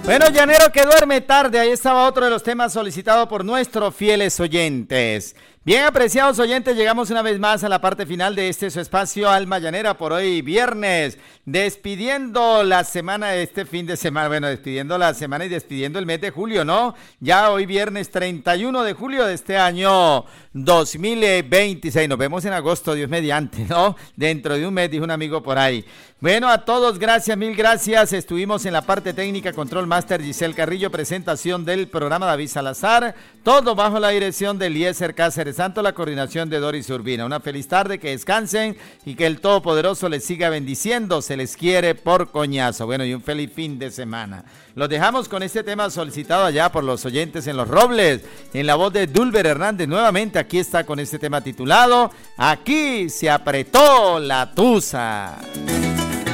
Bueno, llanero que duerme tarde, ahí estaba otro de los temas solicitados por nuestros fieles oyentes. Bien, apreciados oyentes, llegamos una vez más a la parte final de su espacio Alma Llanera por hoy viernes, despidiendo la semana de este fin de semana, bueno, despidiendo la semana y despidiendo el mes de julio, ¿no? Ya hoy viernes 31 de julio de este año 2026, nos vemos en agosto, Dios mediante, ¿no? Dentro de un mes, dijo un amigo por ahí. Bueno, a todos, gracias, mil gracias. Estuvimos en la parte técnica, Control Master Giselle Carrillo, presentación del programa David Salazar, todo bajo la dirección de Eliezer Cáceres Santo, la coordinación de Doris Urbina. Una feliz tarde, que descansen y que el Todopoderoso les siga bendiciendo, se les quiere por coñazo. Bueno, y un feliz fin de semana. Los dejamos con este tema solicitado allá por los oyentes en Los Robles, en la voz de Dulber Hernández. Nuevamente aquí está con este tema titulado Aquí se apretó la tusa.